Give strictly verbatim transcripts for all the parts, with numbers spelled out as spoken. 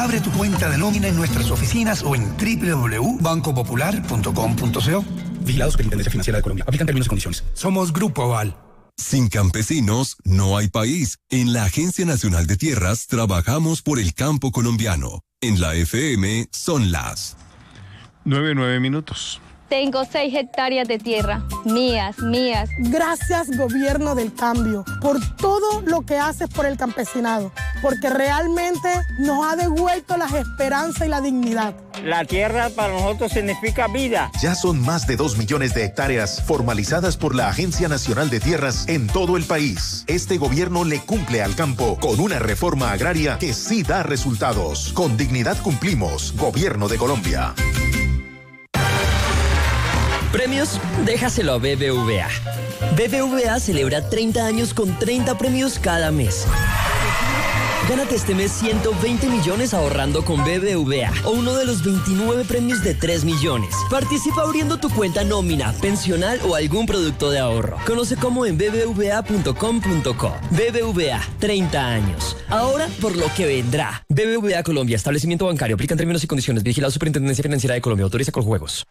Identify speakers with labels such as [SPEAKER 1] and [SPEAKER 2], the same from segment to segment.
[SPEAKER 1] Abre tu cuenta de nómina en nuestras oficinas o en doble u doble u doble u punto banco popular punto com punto co. Vigilado Superintendencia Financiera de Colombia. Aplican términos y condiciones. Somos Grupo Aval.
[SPEAKER 2] Sin campesinos no hay país. En la Agencia Nacional de Tierras trabajamos por el campo colombiano. En la F M son las
[SPEAKER 3] nueve, nueve minutos.
[SPEAKER 4] Tengo seis hectáreas de tierra, mías, mías.
[SPEAKER 5] Gracias, Gobierno del Cambio, por todo lo que haces por el campesinado, porque realmente nos ha devuelto las esperanzas y la dignidad.
[SPEAKER 6] La tierra para nosotros significa vida.
[SPEAKER 7] Ya son más de dos millones de hectáreas formalizadas por la Agencia Nacional de Tierras en todo el país. Este gobierno le cumple al campo con una reforma agraria que sí da resultados. Con dignidad cumplimos. Gobierno de Colombia.
[SPEAKER 8] Premios, déjaselo a B B V A. B B V A celebra treinta años con treinta premios cada mes. Gánate este mes ciento veinte millones ahorrando con B B V A o uno de los veintinueve premios de tres millones. Participa abriendo tu cuenta nómina, pensional o algún producto de ahorro. Conoce cómo en b b v a punto com punto co. B B V A, treinta años. Ahora por lo que vendrá. B B V A Colombia, establecimiento bancario. Aplican términos y condiciones. Vigilado Superintendencia Financiera de Colombia. Autoriza con juegos.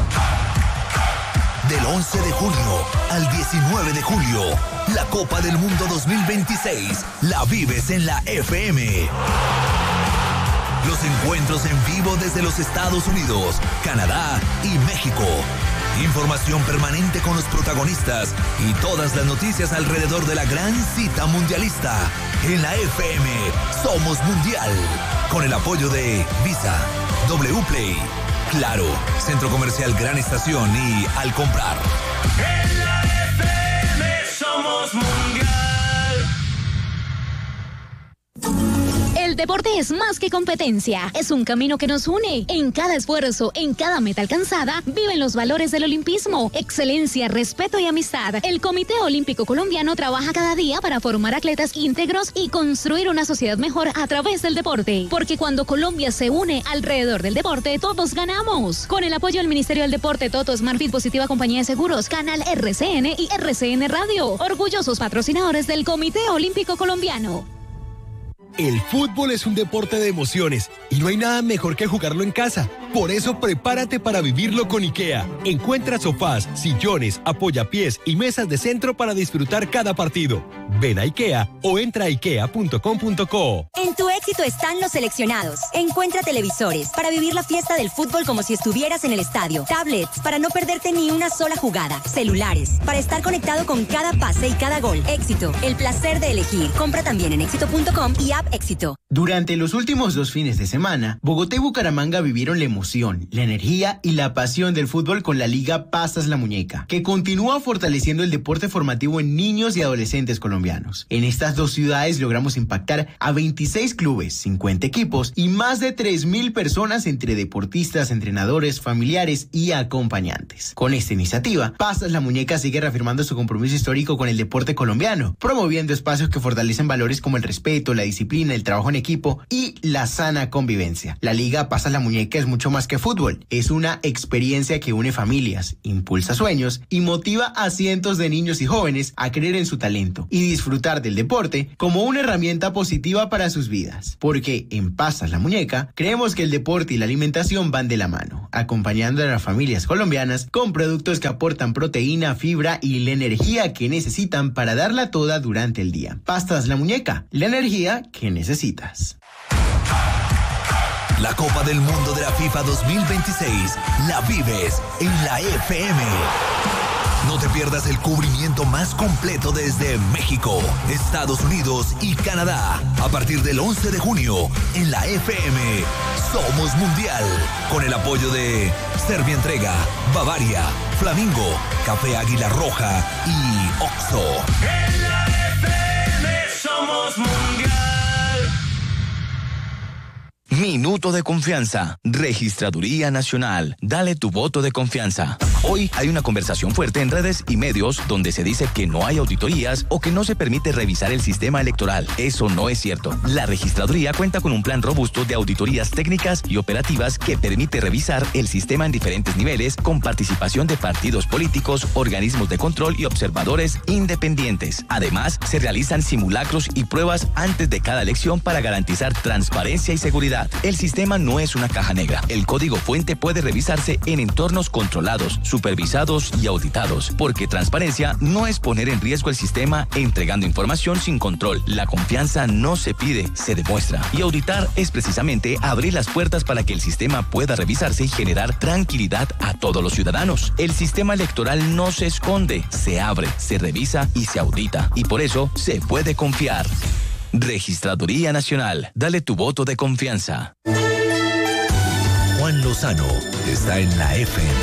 [SPEAKER 9] Del once de junio al diecinueve de julio, la Copa del Mundo dos mil veintiséis la vives en la F M. Los encuentros en vivo desde los Estados Unidos, Canadá y México. Información permanente con los protagonistas y todas las noticias alrededor de la gran cita mundialista. En la F M somos mundial. Con el apoyo de Visa, W Play, Claro, Centro Comercial Gran Estación y Al Comprar.
[SPEAKER 10] En la F M somos mundial.
[SPEAKER 11] El deporte es más que competencia, es un camino que nos une. En cada esfuerzo, en cada meta alcanzada, viven los valores del olimpismo, excelencia, respeto y amistad. El Comité Olímpico Colombiano trabaja cada día para formar atletas íntegros y construir una sociedad mejor a través del deporte. Porque cuando Colombia se une alrededor del deporte, todos ganamos. Con el apoyo del Ministerio del Deporte, Toto, Smartfit, Positiva Compañía de Seguros, Canal R C N y R C N Radio. Orgullosos patrocinadores del Comité Olímpico Colombiano.
[SPEAKER 12] El fútbol es un deporte de emociones y no hay nada mejor que jugarlo en casa. Por eso prepárate para vivirlo con IKEA. Encuentra sofás, sillones, apoyapiés y mesas de centro para disfrutar cada partido. Ven a IKEA o entra a ikea punto com punto co.
[SPEAKER 13] En tu éxito están los seleccionados. Encuentra televisores para vivir la fiesta del fútbol como si estuvieras en el estadio. Tablets para no perderte ni una sola jugada. Celulares para estar conectado con cada pase y cada gol. Éxito, el placer de elegir. Compra también en éxito punto com y app Éxito.
[SPEAKER 14] Durante los últimos dos fines de semana, Bogotá y Bucaramanga vivieron la emoción, la energía y la pasión del fútbol con la Liga Pasas la Muñeca, que continúa fortaleciendo el deporte formativo en niños y adolescentes colombianos. En estas dos ciudades logramos impactar a veintiséis clubes, cincuenta equipos y más de tres mil personas entre deportistas, entrenadores, familiares y acompañantes. Con esta iniciativa, Pasas la Muñeca sigue reafirmando su compromiso histórico con el deporte colombiano, promoviendo espacios que fortalecen valores como el respeto, la disciplina, el trabajo en equipo y la sana convivencia. La Liga Pasas la Muñeca es mucho más que fútbol. Es una experiencia que une familias, impulsa sueños y motiva a cientos de niños y jóvenes a creer en su talento y disfrutar del deporte como una herramienta positiva para sus vidas. Porque en Pasas la Muñeca creemos que el deporte y la alimentación van de la mano, acompañando a las familias colombianas con productos que aportan proteína, fibra y la energía que necesitan para darla toda durante el día. Pasas la Muñeca, la energía que necesitas.
[SPEAKER 9] La Copa del Mundo de la FIFA dos mil veintiséis la vives en la F M. No te pierdas el cubrimiento más completo desde México, Estados Unidos y Canadá. A partir del once de junio, en la F M, Somos Mundial. Con el apoyo de Servientrega, Bavaria, Flamingo, Café Águila Roja y Oxxo.
[SPEAKER 10] En la F M somos mundial.
[SPEAKER 15] Minuto de confianza. Registraduría Nacional. Dale tu voto de confianza. Hoy hay una conversación fuerte en redes y medios donde se dice que no hay auditorías o que no se permite revisar el sistema electoral. Eso no es cierto. La Registraduría cuenta con un plan robusto de auditorías técnicas y operativas que permite revisar el sistema en diferentes niveles con participación de partidos políticos, organismos de control y observadores independientes. Además, se realizan simulacros y pruebas antes de cada elección para garantizar transparencia y seguridad. seguridad. El sistema no es una caja negra. El código fuente puede revisarse en entornos controlados, supervisados y auditados, porque transparencia no es poner en riesgo el sistema entregando información sin control. La confianza no se pide, se demuestra. Y auditar es precisamente abrir las puertas para que el sistema pueda revisarse y generar tranquilidad a todos los ciudadanos. El sistema electoral no se esconde, se abre, se revisa y se audita. Y por eso se puede confiar. Registraduría Nacional. Dale tu voto de confianza.
[SPEAKER 9] Juan Lozano está en la F M.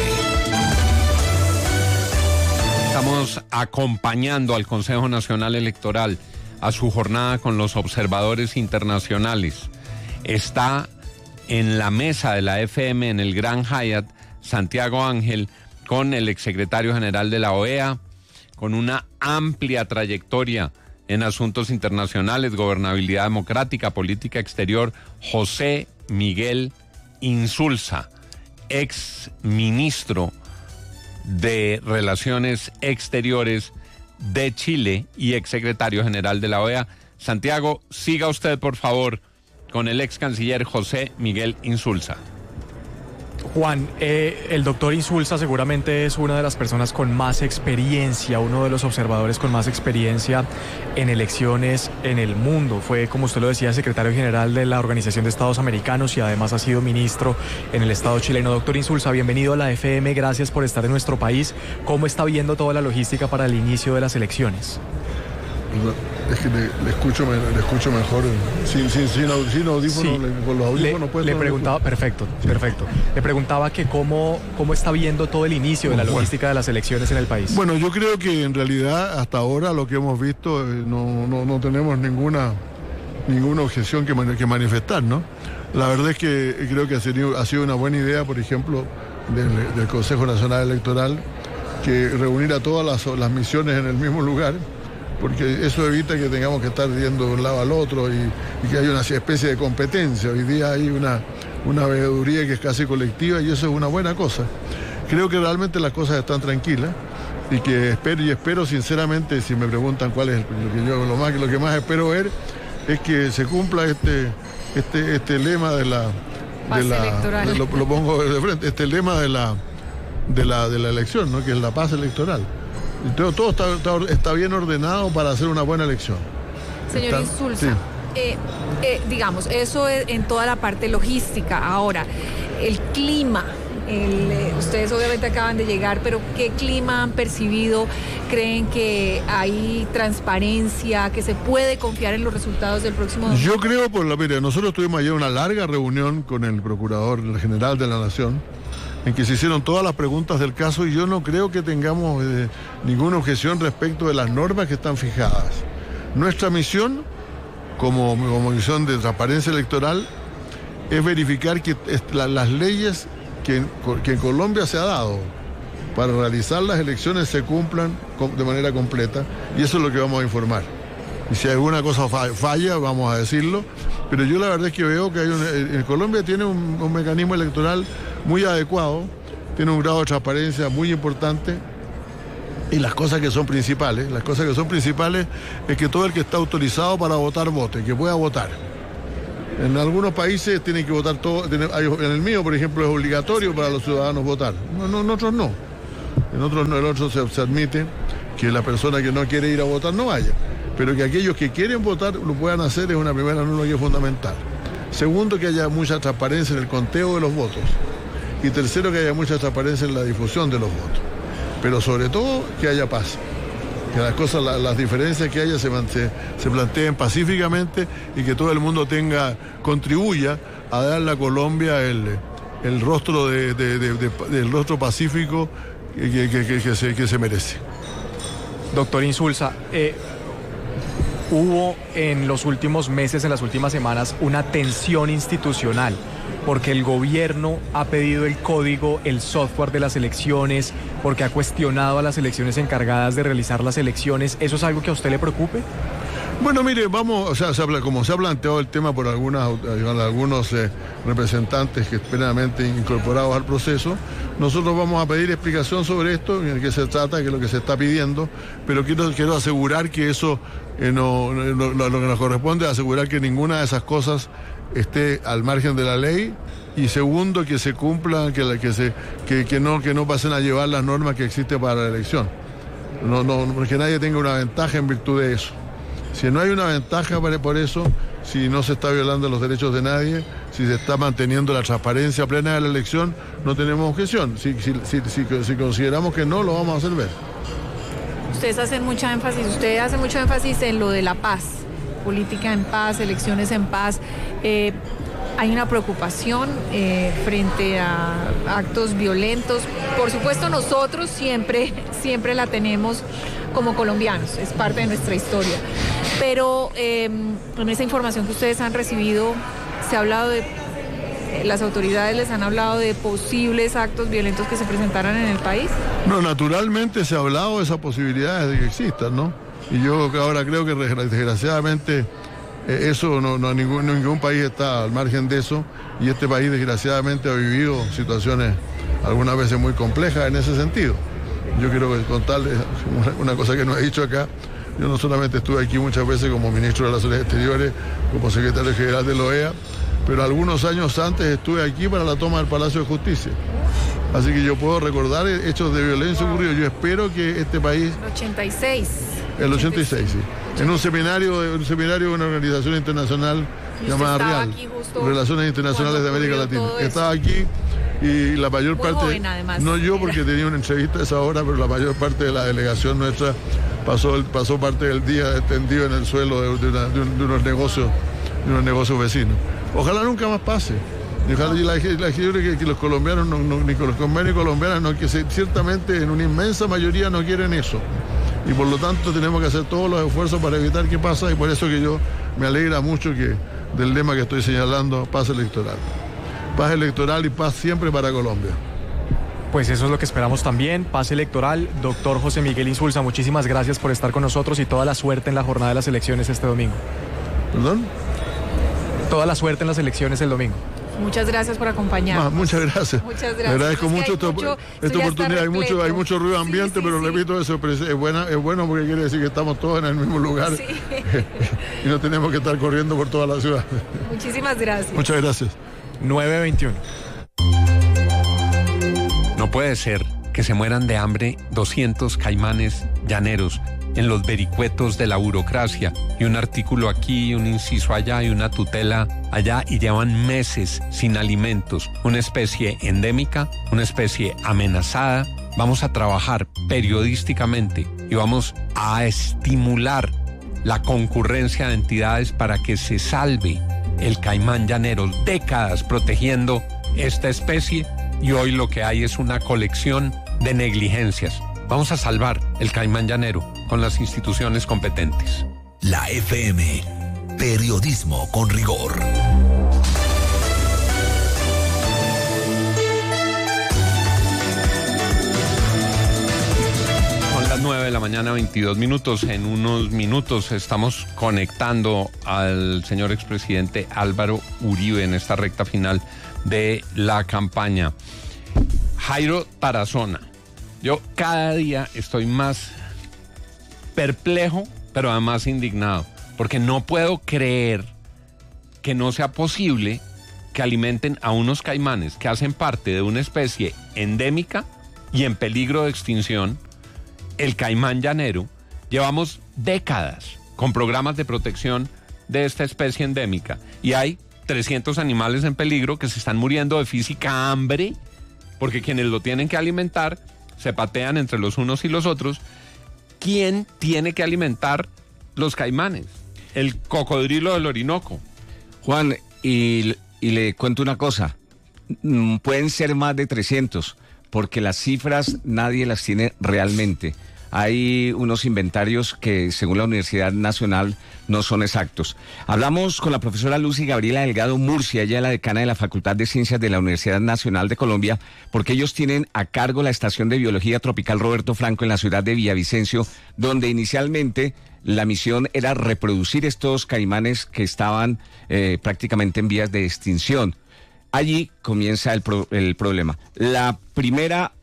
[SPEAKER 3] Estamos acompañando al Consejo Nacional Electoral a su jornada con los observadores internacionales. Está en la mesa de la F M en el Gran Hyatt Santiago Ángel con el exsecretario general de la O E A, con una amplia trayectoria en asuntos internacionales, gobernabilidad democrática, política exterior, José Miguel Insulza, ex ministro de Relaciones Exteriores de Chile y exsecretario general de la O E A. Santiago, siga usted, por favor, con el ex canciller José Miguel Insulza.
[SPEAKER 16] Juan, eh, el doctor Insulza seguramente es una de las personas con más experiencia, uno de los observadores con más experiencia en elecciones en el mundo. Fue, como usted lo decía, secretario general de la Organización de Estados Americanos y además ha sido ministro en el Estado chileno. Doctor Insulza, bienvenido a la F M, gracias por estar en nuestro país. ¿Cómo está viendo toda la logística para el inicio de las elecciones?
[SPEAKER 17] Es que le, le, escucho, le escucho mejor sin, sin, sin, sin audífonos, sí. le, con los audífonos.
[SPEAKER 16] Le,
[SPEAKER 17] pues,
[SPEAKER 16] le
[SPEAKER 17] no,
[SPEAKER 16] preguntaba,
[SPEAKER 17] no,
[SPEAKER 16] perfecto, sí. perfecto. Le preguntaba que cómo, cómo está viendo todo el inicio de la logística de las elecciones en el país.
[SPEAKER 17] Bueno, yo creo que en realidad hasta ahora lo que hemos visto eh, no, no, no tenemos ninguna, ninguna objeción que, que manifestar, ¿no? La verdad es que creo que ha sido, ha sido una buena idea, por ejemplo, del, del Consejo Nacional Electoral, que reunir a todas las, las misiones en el mismo lugar, porque eso evita que tengamos que estar yendo de un lado al otro y, y que haya una especie de competencia. Hoy día hay una, una veeduría que es casi colectiva y eso es una buena cosa. Creo que realmente las cosas están tranquilas y que espero y espero sinceramente, si me preguntan cuál es lo que yo lo más lo que más espero ver, es que se cumpla este, este, este lema de la, de la de lo, lo pongo de frente, este lema de la de la de la elección, ¿no? Que es la paz electoral. Todo, todo está, está, está bien ordenado para hacer una buena elección.
[SPEAKER 18] Señor
[SPEAKER 17] está,
[SPEAKER 18] Insulza,
[SPEAKER 17] sí.
[SPEAKER 18] eh, eh, digamos, eso es en toda la parte logística. Ahora, el clima, el, eh, ustedes obviamente acaban de llegar, pero ¿qué clima han percibido? ¿Creen que hay transparencia, que se puede confiar en los resultados del próximo domingo?
[SPEAKER 17] Yo creo, por la mira, nosotros tuvimos ayer una larga reunión con el Procurador General de la Nación, en que se hicieron todas las preguntas del caso y yo no creo que tengamos eh, ninguna objeción respecto de las normas que están fijadas. Nuestra misión, como, como misión de transparencia electoral, es verificar que est- la, las leyes que en, que en Colombia se ha dado para realizar las elecciones se cumplan con, de manera completa y eso es lo que vamos a informar. Y si alguna cosa falla, vamos a decirlo, pero yo la verdad es que veo que hay un, en Colombia tiene un, un mecanismo electoral muy adecuado, tiene un grado de transparencia muy importante y las cosas que son principales, las cosas que son principales es que todo el que está autorizado para votar vote, que pueda votar. En algunos países tienen que votar todo, en el mío por ejemplo es obligatorio para los ciudadanos votar, no, no, en otros no, en otros no, en otros se, se admite que la persona que no quiere ir a votar no vaya, pero que aquellos que quieren votar lo puedan hacer es una primera norma que es fundamental. Segundo, que haya mucha transparencia en el conteo de los votos. Y tercero, que haya mucha transparencia en la difusión de los votos. Pero sobre todo, que haya paz. Que las cosas, las, las diferencias que haya se, se, se planteen pacíficamente y que todo el mundo tenga, contribuya a darle a Colombia el, el rostro de, de, de, de, del rostro pacífico que, que, que, que, se, que se merece.
[SPEAKER 16] Doctor Insulza, eh, hubo en los últimos meses, en las últimas semanas, una tensión institucional porque el gobierno ha pedido el código, el software de las elecciones, porque ha cuestionado a las elecciones encargadas de realizar las elecciones. ¿Eso es algo que a usted le preocupe?
[SPEAKER 17] Bueno, mire, vamos, o sea, se habla, como se ha planteado el tema por algunas, algunos eh, representantes que plenamente incorporados al proceso, nosotros vamos a pedir explicación sobre esto, en qué se trata, qué es lo que se está pidiendo, pero quiero, quiero asegurar que eso, eh, no, no, lo, lo que nos corresponde es asegurar que ninguna de esas cosas esté al margen de la ley, y segundo, que se cumplan, que, la, que, se, que, que, no, que no pasen a llevar las normas que existen para la elección. No, no, que nadie tenga una ventaja en virtud de eso. Si no hay una ventaja por eso, si no se está violando los derechos de nadie, si se está manteniendo la transparencia plena de la elección, no tenemos objeción. Si, si, si, si, si consideramos que no, lo vamos a hacer ver.
[SPEAKER 18] Ustedes hacen mucha énfasis, usted hace mucho énfasis en lo de la paz, política en paz, elecciones en paz. Eh, hay una preocupación eh, frente a actos violentos. Por supuesto, nosotros siempre, siempre la tenemos como colombianos, es parte de nuestra historia. Pero eh, en esa información que ustedes han recibido, se ha hablado de, las autoridades les han hablado de posibles actos violentos que se presentaran en el país.
[SPEAKER 17] No, naturalmente se ha hablado de esas posibilidades de que existan, ¿no? Y yo ahora creo que desgraciadamente eh, eso no, no ningún, ningún país está al margen de eso, y este país desgraciadamente ha vivido situaciones algunas veces muy complejas en ese sentido. Yo quiero contarles una cosa que no he dicho acá. Yo no solamente estuve aquí muchas veces como ministro de Relaciones Exteriores, como secretario general de la O E A, pero algunos años antes estuve aquí para la toma del Palacio de Justicia. Así que yo puedo recordar hechos de violencia ocurridos. Yo espero que este país...
[SPEAKER 18] El ochenta y seis.
[SPEAKER 17] El ochenta y seis, sí. En un seminario, un seminario de una organización internacional llamada RIAL, Relaciones Internacionales de América Latina. Estaba aquí y la mayor
[SPEAKER 18] Muy
[SPEAKER 17] parte...
[SPEAKER 18] joven, además.
[SPEAKER 17] No yo, porque tenía una entrevista a esa hora, pero la mayor parte de la delegación nuestra pasó, pasó parte del día extendido en el suelo de, de, una, de, un, de unos negocios, de unos negocios vecinos. Ojalá nunca más pase. Y ojalá y la, la, la que, que los colombianos, no, no, ni con los convenios colombianos, no, que se, ciertamente en una inmensa mayoría no quieren eso. Y por lo tanto tenemos que hacer todos los esfuerzos para evitar que pase, y por eso que yo me alegra mucho que del lema que estoy señalando, paz electoral. Paz electoral y paz siempre para Colombia.
[SPEAKER 16] Pues eso es lo que esperamos también, paz electoral. Doctor José Miguel Insulza, muchísimas gracias por estar con nosotros y toda la suerte en la jornada de las elecciones este domingo.
[SPEAKER 17] ¿Perdón?
[SPEAKER 16] Toda la suerte en las elecciones el domingo.
[SPEAKER 18] Muchas gracias por acompañarnos.
[SPEAKER 17] Ah, muchas gracias.
[SPEAKER 18] Muchas gracias.
[SPEAKER 17] Le agradezco
[SPEAKER 18] es
[SPEAKER 17] mucho,
[SPEAKER 18] esta,
[SPEAKER 17] mucho esta oportunidad. Hay mucho, hay mucho ruido ambiente, sí, sí, pero sí. Repito, eso es, buena, es bueno porque quiere decir que estamos todos en el mismo lugar, sí. Y no tenemos que estar corriendo por toda la ciudad.
[SPEAKER 18] Muchísimas gracias.
[SPEAKER 17] Muchas gracias.
[SPEAKER 16] nueve veintiuno.
[SPEAKER 3] No puede ser que se mueran de hambre doscientos caimanes llaneros en los vericuetos de la burocracia, y un artículo aquí, un inciso allá y una tutela allá, y llevan meses sin alimentos. Una especie endémica, una especie amenazada. Vamos a trabajar periodísticamente y vamos a estimular la concurrencia de entidades para que se salve el caimán llanero, décadas protegiendo esta especie, y hoy lo que hay es una colección de negligencias. Vamos a salvar el caimán llanero con las instituciones competentes.
[SPEAKER 9] La F M, periodismo con rigor.
[SPEAKER 3] Son las nueve de la mañana, veintidós minutos. En unos minutos estamos conectando al señor expresidente Álvaro Uribe en esta recta final de la campaña. Jairo Tarazona. Yo cada día estoy más perplejo, pero además indignado, porque no puedo creer que no sea posible que alimenten a unos caimanes que hacen parte de una especie endémica y en peligro de extinción, el caimán llanero. Llevamos décadas con programas de protección de esta especie endémica y hay trescientos animales en peligro que se están muriendo de física hambre, porque quienes lo tienen que alimentar se patean entre los unos y los otros. ¿Quién tiene que alimentar los caimanes? El cocodrilo del Orinoco.
[SPEAKER 19] Juan, y, y le cuento una cosa. Pueden ser más de trescientos, porque las cifras nadie las tiene realmente. Hay unos inventarios que, según la Universidad Nacional, no son exactos. Hablamos con la profesora Lucy Gabriela Delgado Murcia, ella es la decana de la Facultad de Ciencias de la Universidad Nacional de Colombia, porque ellos tienen a cargo la Estación de Biología Tropical Roberto Franco en la ciudad de Villavicencio, donde inicialmente la misión era reproducir estos caimanes que estaban eh, prácticamente en vías de extinción. Allí comienza el, pro, el problema. La primera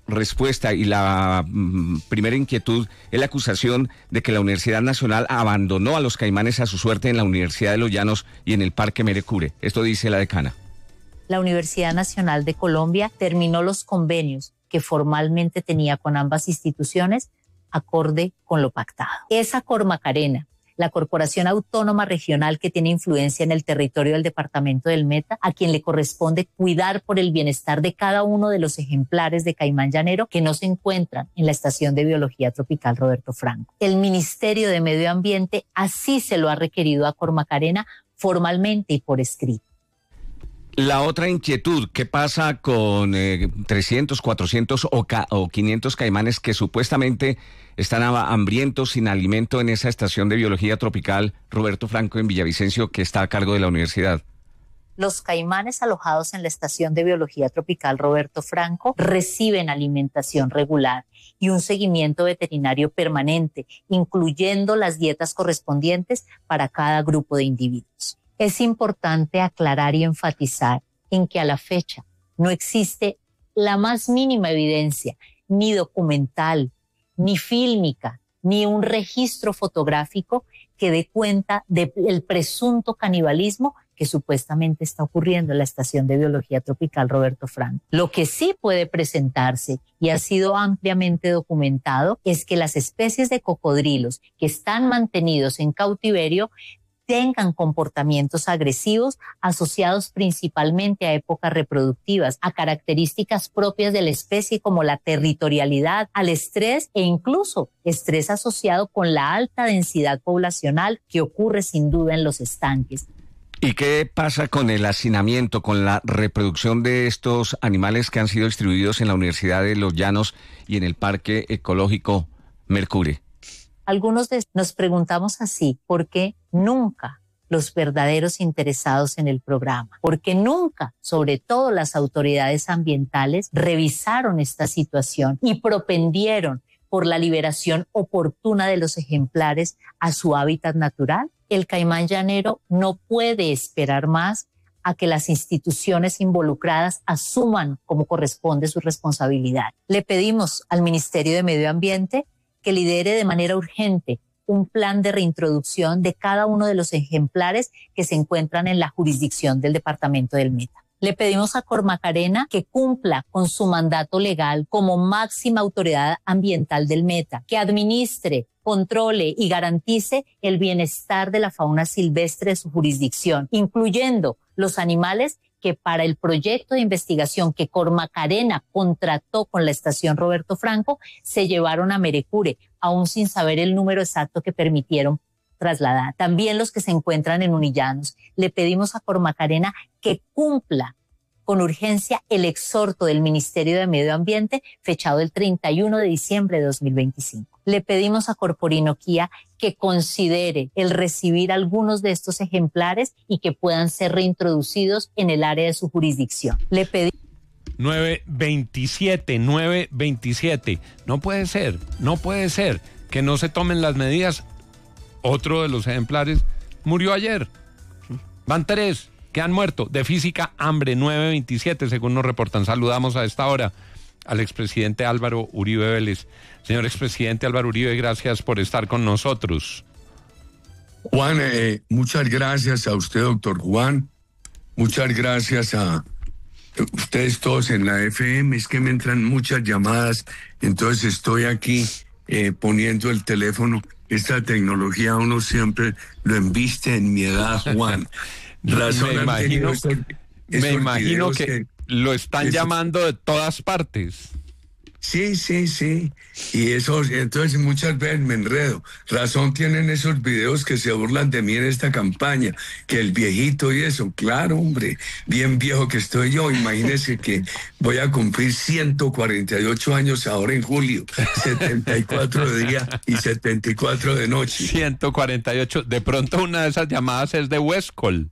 [SPEAKER 19] respuesta y la mm, primera inquietud es la acusación de que la Universidad Nacional abandonó a los caimanes a su suerte en la Universidad de Los Llanos y en el Parque Merecure. Esto dice la decana.
[SPEAKER 20] La Universidad Nacional de Colombia terminó los convenios que formalmente tenía con ambas instituciones acorde con lo pactado. Esa Cormacarena, la Corporación Autónoma Regional que tiene influencia en el territorio del departamento del Meta, a quien le corresponde cuidar por el bienestar de cada uno de los ejemplares de caimán llanero que no se encuentran en la Estación de Biología Tropical Roberto Franco. El Ministerio de Medio Ambiente así se lo ha requerido a Cormacarena formalmente y por escrito.
[SPEAKER 19] La otra inquietud, ¿qué pasa con eh, trescientos, cuatrocientos o, ca o quinientos caimanes que supuestamente están hambrientos, sin alimento en esa estación de biología tropical Roberto Franco en Villavicencio, que está a cargo de la universidad?
[SPEAKER 20] Los caimanes alojados en la estación de biología tropical Roberto Franco reciben alimentación regular y un seguimiento veterinario permanente, incluyendo las dietas correspondientes para cada grupo de individuos. Es importante aclarar y enfatizar en que a la fecha no existe la más mínima evidencia, ni documental, ni fílmica, ni un registro fotográfico que dé cuenta del presunto canibalismo que supuestamente está ocurriendo en la Estación de Biología Tropical Roberto Franco. Lo que sí puede presentarse y ha sido ampliamente documentado es que las especies de cocodrilos que están mantenidos en cautiverio tengan comportamientos agresivos asociados principalmente a épocas reproductivas, a características propias de la especie como la territorialidad, al estrés e incluso estrés asociado con la alta densidad poblacional que ocurre sin duda en los estanques.
[SPEAKER 19] ¿Y qué pasa con el hacinamiento, con la reproducción de estos animales que han sido distribuidos en la Universidad de Los Llanos y en el Parque Ecológico Mercure?
[SPEAKER 20] Algunos de nos preguntamos así, ¿por qué nunca los verdaderos interesados en el programa? Porque nunca, sobre todo las autoridades ambientales, revisaron esta situación y propendieron por la liberación oportuna de los ejemplares a su hábitat natural. El caimán llanero no puede esperar más a que las instituciones involucradas asuman como corresponde su responsabilidad. Le pedimos al Ministerio de Medio Ambiente que lidere de manera urgente un plan de reintroducción de cada uno de los ejemplares que se encuentran en la jurisdicción del departamento del Meta. Le pedimos a Cormacarena que cumpla con su mandato legal como máxima autoridad ambiental del Meta, que administre, controle y garantice el bienestar de la fauna silvestre de su jurisdicción, incluyendo los animales que para el proyecto de investigación que Cormacarena contrató con la Estación Roberto Franco se llevaron a Merecure, aún sin saber el número exacto que permitieron trasladar. También los que se encuentran en Unillanos. Le pedimos a Cormacarena que cumpla con urgencia el exhorto del Ministerio de Medio Ambiente fechado el treinta y uno de diciembre de dos mil veinticinco. Le pedimos a Corporinoquía que considere el recibir algunos de estos ejemplares y que puedan ser reintroducidos en el área de su jurisdicción. Le pedimos
[SPEAKER 3] nueve veintisiete, nueve veintisiete. No puede ser, no puede ser que no se tomen las medidas. Otro de los ejemplares murió ayer. Van tres que han muerto de física hambre, nueve veintisiete, según nos reportan. Saludamos a esta hora al expresidente Álvaro Uribe Vélez. Señor expresidente Álvaro Uribe, gracias por estar con nosotros.
[SPEAKER 21] Juan, eh, muchas gracias a usted, doctor Juan. Muchas gracias a ustedes todos en la F M. Es que me entran muchas llamadas, entonces estoy aquí eh, poniendo el teléfono. Esta tecnología uno siempre lo embiste en mi edad, Juan.
[SPEAKER 3] Razón me imagino, esos, esos me imagino que, que lo están esos, llamando de todas partes.
[SPEAKER 21] Sí, sí, sí. Y eso, entonces muchas veces me enredo. Razón tienen esos videos que se burlan de mí en esta campaña, que el viejito y eso. Claro, hombre, bien viejo que estoy yo. Imagínese que voy a cumplir ciento cuarenta y ocho años ahora en julio, setenta y cuatro de día y setenta y cuatro de noche.
[SPEAKER 3] ciento cuarenta y ocho. De pronto una de esas llamadas es de Westcol.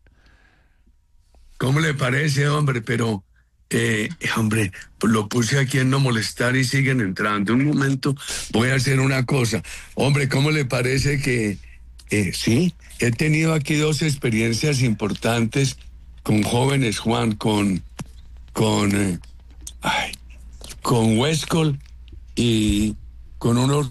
[SPEAKER 21] ¿Cómo le parece, hombre? Pero... Eh, hombre, lo puse aquí en no molestar y siguen entrando. Un momento, voy a hacer una cosa. Hombre, ¿cómo le parece que eh, sí? He tenido aquí dos experiencias importantes con jóvenes, Juan, con con eh, ay, con Westcol y con unos...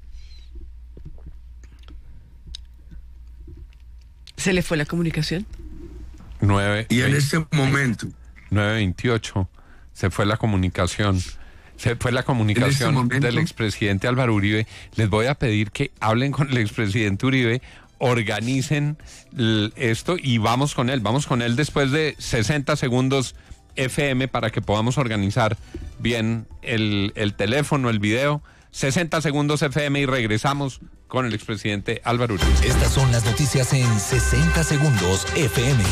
[SPEAKER 1] ¿Se le fue la comunicación?
[SPEAKER 3] nueve
[SPEAKER 21] Y en este momento...
[SPEAKER 3] nueve veintiocho, se fue la comunicación. Se fue la comunicación
[SPEAKER 21] momento,
[SPEAKER 3] del expresidente Álvaro Uribe. Les voy a pedir que hablen con el expresidente Uribe, organicen l- esto y vamos con él. Vamos con él después de sesenta segundos F M para que podamos organizar bien el, el teléfono, el video. sesenta segundos F M y regresamos con el expresidente Álvaro Uribe.
[SPEAKER 9] Estas son las noticias en sesenta segundos F M.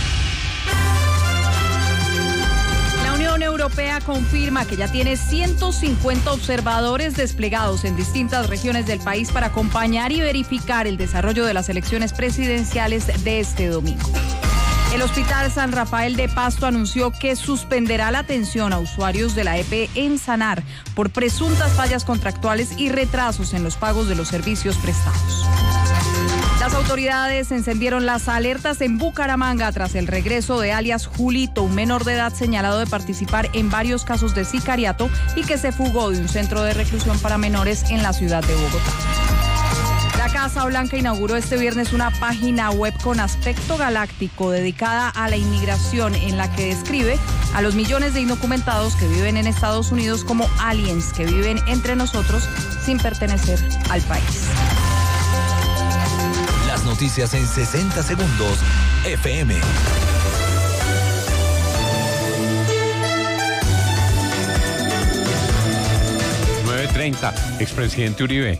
[SPEAKER 22] La Unión Europea confirma que ya tiene ciento cincuenta observadores desplegados en distintas regiones del país para acompañar y verificar el desarrollo de las elecciones presidenciales de este domingo. El Hospital San Rafael de Pasto anunció que suspenderá la atención a usuarios de la E P en Sanar por presuntas fallas contractuales y retrasos en los pagos de los servicios prestados. Las autoridades encendieron las alertas en Bucaramanga tras el regreso de alias Julito, un menor de edad señalado de participar en varios casos de sicariato y que se fugó de un centro de reclusión para menores en la ciudad de Bogotá. La Casa Blanca inauguró este viernes una página web con aspecto galáctico dedicada a la inmigración, en la que describe a los millones de indocumentados que viven en Estados Unidos como aliens que viven entre nosotros sin pertenecer al país.
[SPEAKER 9] Las noticias en sesenta segundos F M.
[SPEAKER 3] nueve treinta, expresidente Uribe.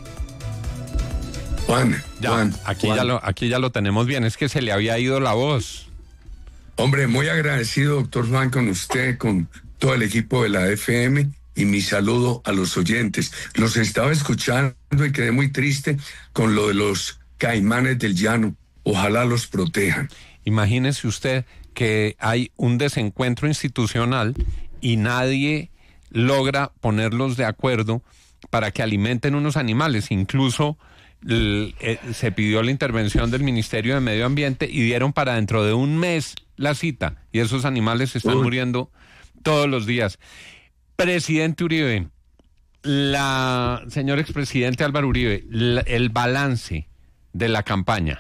[SPEAKER 21] Juan,
[SPEAKER 3] ya,
[SPEAKER 21] Juan,
[SPEAKER 3] aquí,
[SPEAKER 21] Juan.
[SPEAKER 3] Ya lo, aquí ya lo tenemos bien, es que se le había ido la voz.
[SPEAKER 21] Hombre, muy agradecido, doctor Juan, con usted, con todo el equipo de la F M y mi saludo a los oyentes. Los estaba escuchando y quedé muy triste con lo de los caimanes del llano. Ojalá los protejan.
[SPEAKER 3] Imagínese usted que hay un desencuentro institucional y nadie logra ponerlos de acuerdo para que alimenten unos animales. Incluso l- eh, se pidió la intervención del Ministerio de Medio Ambiente y dieron para dentro de un mes la cita. Y esos animales están
[SPEAKER 21] Uy.
[SPEAKER 3] muriendo todos los días. Presidente Uribe, la señor expresidente Álvaro Uribe, la- el balance de la campaña.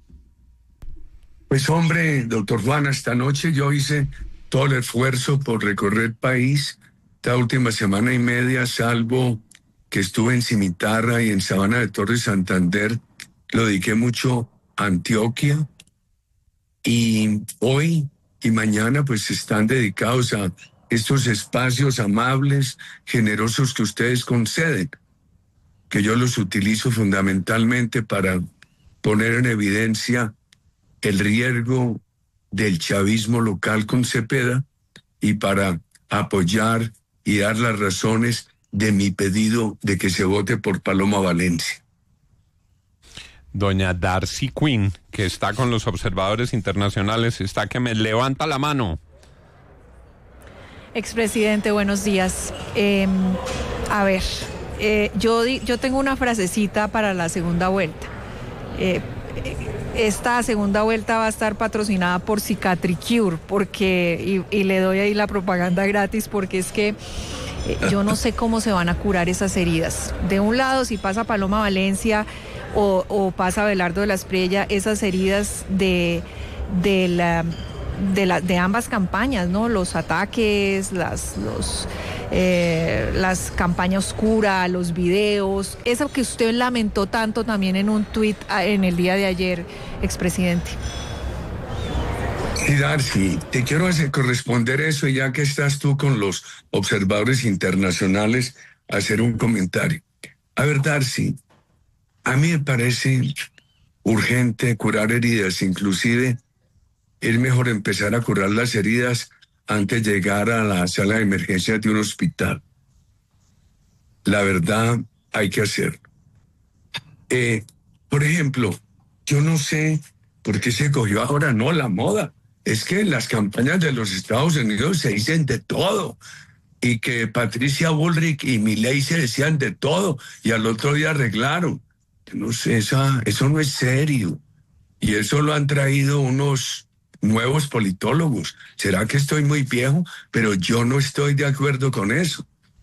[SPEAKER 21] Pues hombre, doctor Juan, esta noche yo hice todo el esfuerzo por recorrer el país. Esta última semana y media, salvo que estuve en Cimitarra y en Sabana de Torres Santander, lo dediqué mucho a Antioquia. Y hoy y mañana pues están dedicados a estos espacios amables, generosos que ustedes conceden, que yo los utilizo fundamentalmente para poner en evidencia el riesgo del chavismo local con Cepeda y para apoyar y dar las razones de mi pedido de que se vote por Paloma Valencia.
[SPEAKER 3] Doña Darcy Quinn, que está con los observadores internacionales, está que me levanta la mano.
[SPEAKER 18] Expresidente, buenos días. Eh, a ver, eh, yo, di- yo tengo una frasecita para la segunda vuelta. Eh, esta segunda vuelta va a estar patrocinada por Cicatricure, porque, y, y le doy ahí la propaganda gratis, porque es que eh, yo no sé cómo se van a curar esas heridas. De un lado, si pasa Paloma Valencia o, o pasa Abelardo de la Espriella, esas heridas de, de la... De, la, de ambas campañas, ¿no? Los ataques, las, los, eh, las campañas oscuras, los videos, eso que usted lamentó tanto también en un tuit en el día de ayer, expresidente.
[SPEAKER 21] Sí, Darcy, te quiero hacer corresponder eso, y ya que estás tú con los observadores internacionales, hacer un comentario. A ver, Darcy, a mí me parece urgente curar heridas, inclusive es mejor empezar a curar las heridas antes de llegar a la sala de emergencias de un hospital. La verdad, hay que hacerlo. Eh, por ejemplo, yo no sé por qué se cogió ahora, no, la moda. Es que en las campañas de los Estados Unidos se dicen de todo. Y que Patricia Bullrich y Milei se decían de todo y al otro día arreglaron. Yo no sé, esa, eso no es serio. Y eso lo han traído unos nuevos politólogos. ¿Será que estoy muy viejo? Pero yo no estoy de acuerdo con eso.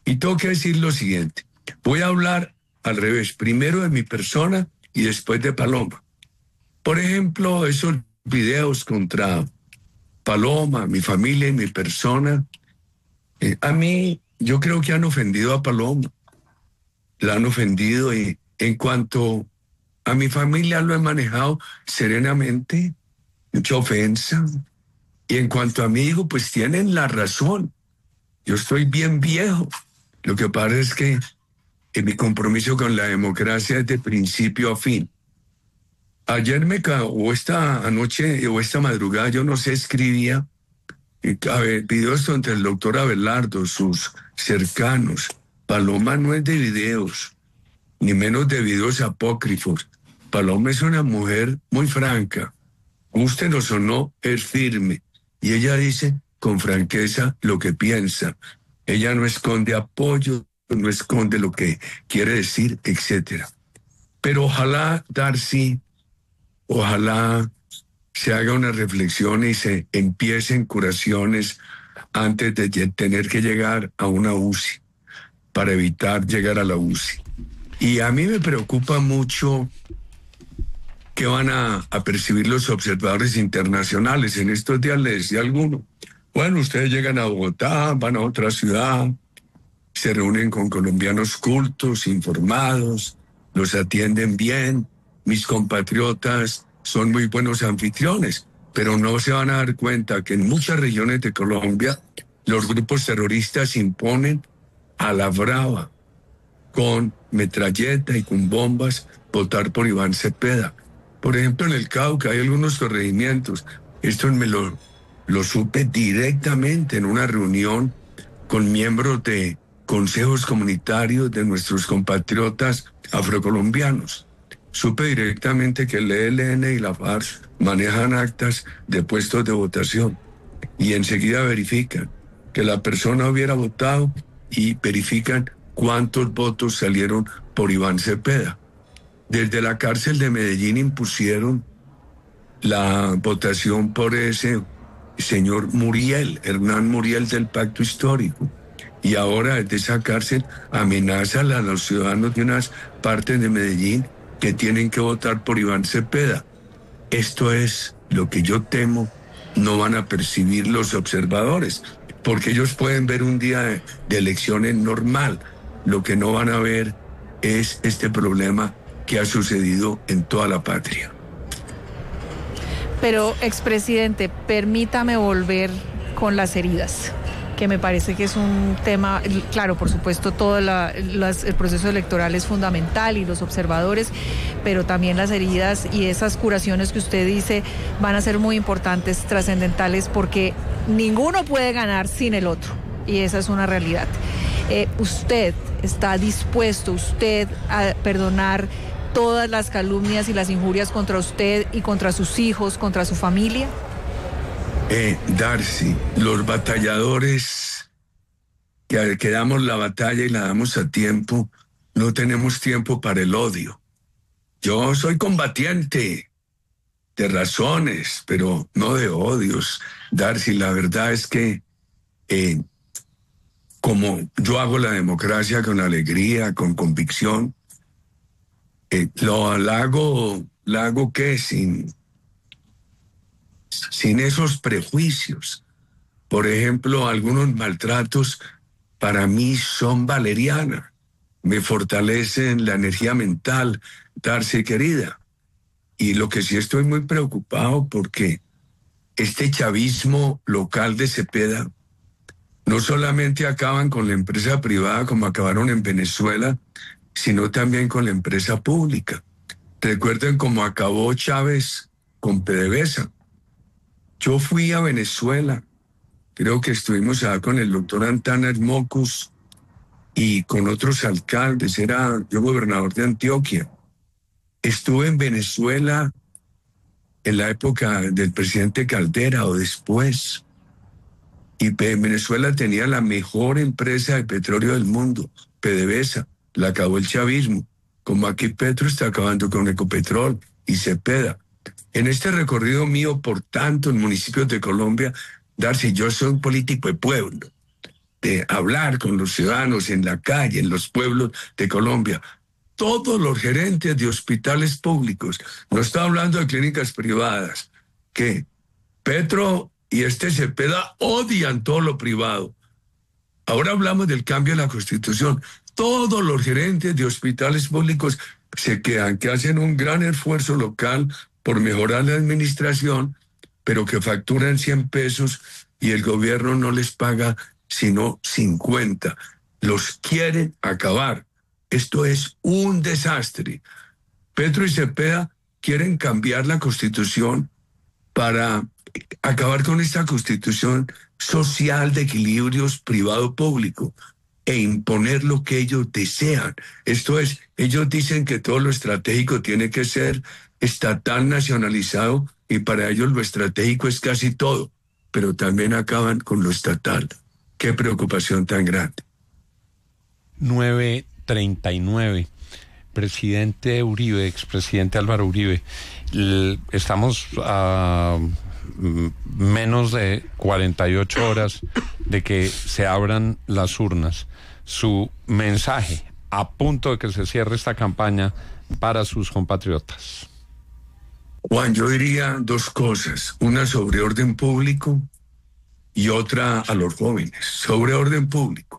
[SPEAKER 21] Y tengo que decir lo siguiente. Voy a hablar al revés, primero de mi persona y después de Paloma. Por ejemplo, esos videos contra Paloma, mi familia y mi persona, eh, a mí yo creo que han ofendido a Paloma. La han ofendido y en cuanto a mi familia lo he manejado serenamente, mucha ofensa. Y en cuanto a mi hijo, pues tienen la razón. Yo estoy bien viejo. Lo que pasa es que en mi compromiso con la democracia es de principio a fin. Ayer me ca- o esta anoche o esta madrugada, yo no sé, escribía eh, a ver, videos donde el doctor Abelardo, sus cercanos. Paloma no es de videos, ni menos de videos apócrifos. Paloma es una mujer muy franca. Gústenos o no, es firme. Y ella dice con franqueza lo que piensa. Ella no esconde apoyo, no esconde lo que quiere decir, etcétera. Pero ojalá, Darcy, ojalá se haga una reflexión y se empiecen curaciones antes de tener que llegar a una U C I, para evitar llegar a la U C I. Y a mí me preocupa mucho qué van a, a percibir los observadores internacionales. En estos días les decía alguno, bueno, ustedes llegan a Bogotá, van a otra ciudad, se reúnen con colombianos cultos, informados, los atienden bien, mis compatriotas son muy buenos anfitriones, pero no se van a dar cuenta que en muchas regiones de Colombia los grupos terroristas imponen a la brava, con metralleta y con bombas, votar por Iván Cepeda. Por ejemplo, en el Cauca hay algunos corregimientos, esto me lo, lo supe directamente en una reunión con miembros de consejos comunitarios de nuestros compatriotas afrocolombianos. Supe directamente que el E L N y la FARC manejan actas de puestos de votación y enseguida verifican que la persona hubiera votado y verifican cuántos votos salieron por Iván Cepeda. Desde la cárcel de Medellín impusieron la votación por ese señor Muriel, Hernán Muriel del Pacto Histórico. Y ahora desde esa cárcel amenazan a los ciudadanos de unas partes de Medellín que tienen que votar por Iván Cepeda. Esto es lo que yo temo no van a percibir los observadores, porque ellos pueden ver un día de, de elecciones normal. Lo que no van a ver es este problema que ha sucedido en toda la patria.
[SPEAKER 18] Pero, expresidente, permítame volver con las heridas, que me parece que es un tema, claro, por supuesto, todo la, las, el proceso electoral es fundamental y los observadores, pero también las heridas y esas curaciones que usted dice van a ser muy importantes, trascendentales, porque ninguno puede ganar sin el otro, y esa es una realidad. Eh, ¿Usted está dispuesto, usted, a perdonar todas las calumnias y las injurias contra usted y contra sus hijos, contra su familia?
[SPEAKER 21] Eh, Darcy, los batalladores que, que damos la batalla y la damos a tiempo, no tenemos tiempo para el odio. Yo soy combatiente de razones, pero no de odios. Darcy, la verdad es que eh, como yo hago la democracia con alegría, con convicción, eh, lo la hago, la hago ¿qué? Sin... sin esos prejuicios. Por ejemplo, algunos maltratos para mí son valeriana, me fortalecen la energía mental, Darcy querida. Y lo que sí estoy muy preocupado porque este chavismo local de Cepeda no solamente acaban con la empresa privada como acabaron en Venezuela, sino también con la empresa pública. Recuerden cómo acabó Chávez con PDVSA. Yo fui a Venezuela, creo que estuvimos allá con el doctor Antanas Mocus y con otros alcaldes, era yo gobernador de Antioquia. Estuve en Venezuela en la época del presidente Caldera o después, y Venezuela tenía la mejor empresa de petróleo del mundo, PDVSA, la acabó el chavismo, como aquí Petro está acabando con Ecopetrol y Cepeda. En este recorrido mío por tantos municipios de Colombia, Darcy, yo soy un político de pueblo. de hablar con los ciudadanos en la calle, en los pueblos de Colombia. Todos los gerentes de hospitales públicos, no está hablando de clínicas privadas, que Petro y este Cepeda odian todo lo privado. Ahora hablamos del cambio de la Constitución. Todos los gerentes de hospitales públicos se quedan, que hacen un gran esfuerzo local por mejorar la administración, pero que facturan cien pesos y el gobierno no les paga sino cincuenta. Los quieren acabar. Esto es un desastre. Petro y Cepeda quieren cambiar la Constitución para acabar con esta Constitución social de equilibrios privado-público e imponer lo que ellos desean. Esto es, ellos dicen que todo lo estratégico tiene que ser estatal, nacionalizado, y para ellos lo estratégico es casi todo, pero también acaban con lo estatal. Qué preocupación tan grande.
[SPEAKER 3] nueve treinta y nueve. Presidente Uribe, expresidente Álvaro Uribe, l- estamos a m- menos de cuarenta y ocho horas de que se abran las urnas. Su mensaje a punto de que se cierre esta campaña para sus compatriotas.
[SPEAKER 21] Juan, yo diría dos cosas, una sobre orden público y otra a los jóvenes. Sobre orden público.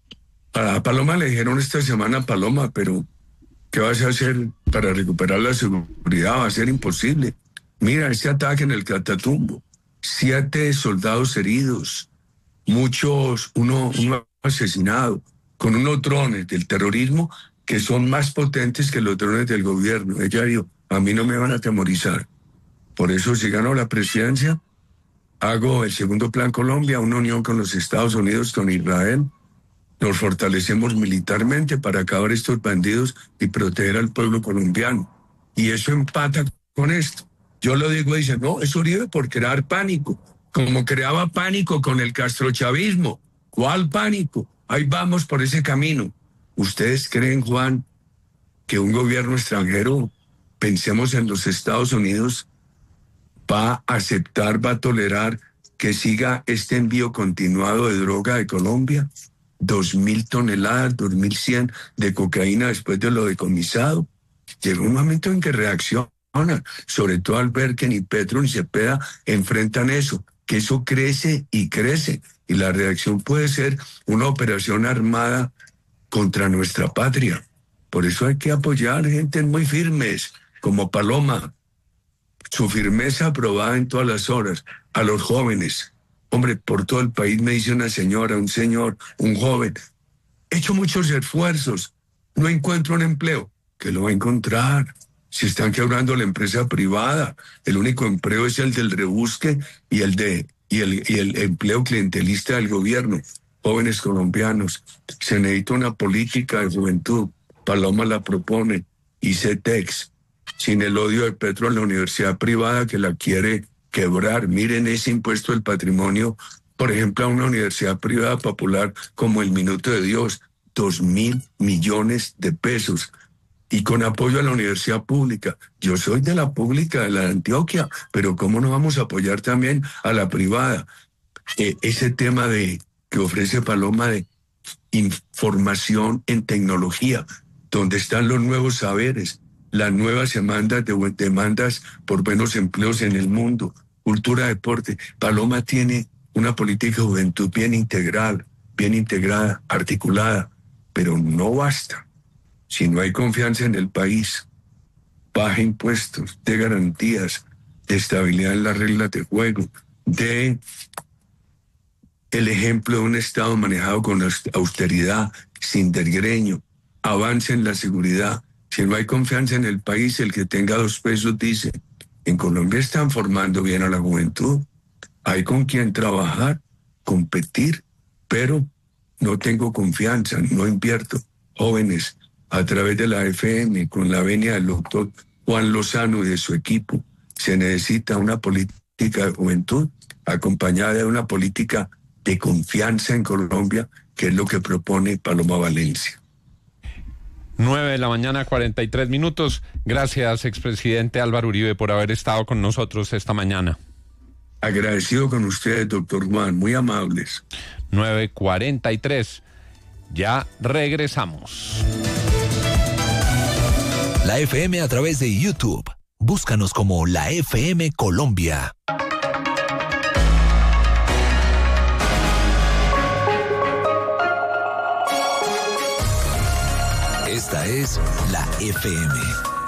[SPEAKER 21] A Paloma le dijeron esta semana, Paloma, pero ¿qué vas a hacer para recuperar la seguridad? Va a ser imposible. Mira, este ataque en el Catatumbo, siete soldados heridos, muchos, uno, uno asesinado, con unos drones del terrorismo que son más potentes que los drones del gobierno. Ella dijo, a mí no me van a atemorizar. Por eso, si gano la presidencia, hago el segundo Plan Colombia, una unión con los Estados Unidos, con Israel. Nos fortalecemos militarmente para acabar estos bandidos y proteger al pueblo colombiano. Y eso empata con esto. Yo lo digo y dicen, no, es Uribe por crear pánico, como creaba pánico con el castrochavismo. ¿Cuál pánico? Ahí vamos por ese camino. ¿Ustedes creen, Juan, que un gobierno extranjero, pensemos en los Estados Unidos, va a aceptar, va a tolerar que siga este envío continuado de droga de Colombia? Dos mil toneladas, dos mil cien de cocaína después de lo decomisado. Llega un momento en que reacciona, sobre todo al ver que ni Petro ni Cepeda enfrentan eso, que eso crece y crece, y la reacción puede ser una operación armada contra nuestra patria. Por eso hay que apoyar gente muy firmes, como Paloma, su firmeza aprobada en todas las horas, a los jóvenes. Hombre, por todo el país me dice una señora, un señor, un joven, he hecho muchos esfuerzos, no encuentro un empleo. ¿Qué lo va a encontrar? Si están quebrando la empresa privada, el único empleo es el del rebusque y el de y el, y el empleo clientelista del gobierno. Jóvenes colombianos, se necesita una política de juventud. Paloma la propone, y CETEX, sin el odio de Petro a la universidad privada que la quiere quebrar. Miren ese impuesto del patrimonio, por ejemplo, a una universidad privada popular como el Minuto de Dios, dos mil millones de pesos, y con apoyo a la universidad pública. Yo soy de la pública, de la de Antioquia, pero ¿cómo no vamos a apoyar también a la privada? Eh, ese tema de que ofrece Paloma de información en tecnología, donde están los nuevos saberes, las nuevas demandas, de, demandas por buenos empleos en el mundo, cultura, deporte. Paloma tiene una política de juventud bien integral, bien integrada, articulada, pero no basta. Si no hay confianza en el país, baja impuestos, de garantías, de estabilidad en las reglas de juego, de el ejemplo de un Estado manejado con austeridad, sin desgreño, avance en la seguridad. Si no hay confianza en el país, el que tenga dos pesos dice, en Colombia están formando bien a la juventud, hay con quien trabajar, competir, pero no tengo confianza, no invierto. Jóvenes, a través de la F M, con la venia del doctor Juan Lozano y de su equipo, se necesita una política de juventud acompañada de una política de confianza en Colombia, que es lo que propone Paloma Valencia.
[SPEAKER 3] nueve de la mañana, cuarenta y tres minutos. Gracias, expresidente Álvaro Uribe, por haber estado con nosotros esta mañana.
[SPEAKER 21] Agradecido con ustedes, doctor Juan, muy amables.
[SPEAKER 3] nueve cuarenta y tres. Ya regresamos.
[SPEAKER 9] La F M a través de YouTube. Búscanos como la F M Colombia. Esta es la F M.